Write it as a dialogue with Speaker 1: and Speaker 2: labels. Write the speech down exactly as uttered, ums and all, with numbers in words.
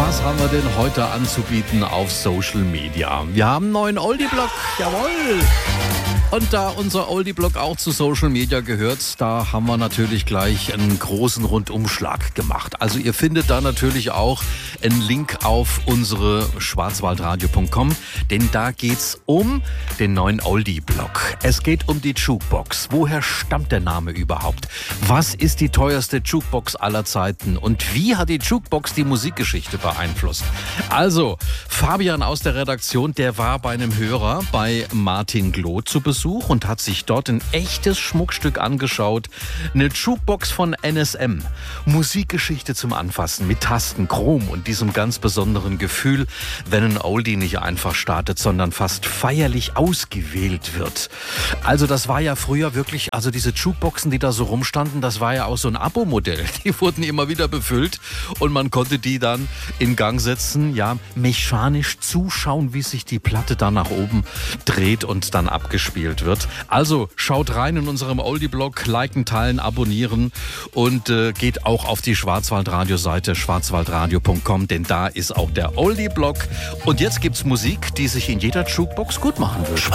Speaker 1: Was haben wir denn heute anzubieten auf Social Media? Wir haben einen neuen Oldie-Blog, jawohl! Und da unser Oldie-Blog auch zu Social Media gehört, da haben wir natürlich gleich einen großen Rundumschlag gemacht. Also ihr findet da natürlich auch einen Link auf unsere schwarzwaldradio punkt com, denn da geht's um den neuen Oldie-Blog. Es geht um die Jukebox. Woher stammt der Name überhaupt? Was ist die teuerste Jukebox aller Zeiten? Und wie hat die Jukebox die Musikgeschichte beeinflusst? Also, Fabian aus der Redaktion, der war bei einem Hörer, bei Martin Gloth zu Besuch und hat sich dort ein echtes Schmuckstück angeschaut. Eine Jukebox von N S M. Musikgeschichte zum Anfassen mit Tasten, Chrom und diesem ganz besonderen Gefühl, wenn ein Oldie nicht einfach startet, sondern fast feierlich ausgewählt wird. Also das war ja früher wirklich, also diese Jukeboxen, die da so rumstanden, das war ja auch so ein Abo-Modell. Die wurden immer wieder befüllt und man konnte die dann in Gang setzen, ja, mechanisch zuschauen, wie sich die Platte dann nach oben dreht und dann abgespielt wird. Also schaut rein in unserem Oldie-Blog, liken, teilen, abonnieren und äh, geht auch auf die Schwarzwaldradio-Seite schwarzwaldradio punkt com, denn da ist auch der Oldie-Blog. Und jetzt gibt's Musik, die sich in jeder Jukebox gut machen wird.